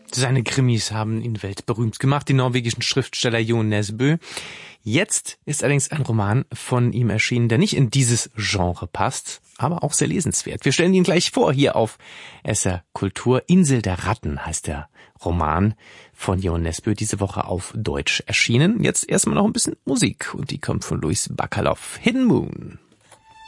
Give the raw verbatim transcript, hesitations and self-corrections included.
Seine Krimis haben ihn weltberühmt gemacht, den norwegischen Schriftsteller Jo Nesbø. Jetzt ist allerdings ein Roman von ihm erschienen, der nicht in dieses Genre passt, aber auch sehr lesenswert. Wir stellen ihn gleich vor, hier auf S R Kultur. Insel der Ratten heißt der Roman von Jo Nesbø, diese Woche auf Deutsch erschienen. Jetzt erstmal noch ein bisschen Musik und die kommt von Luis Bacalov. Hidden Moon.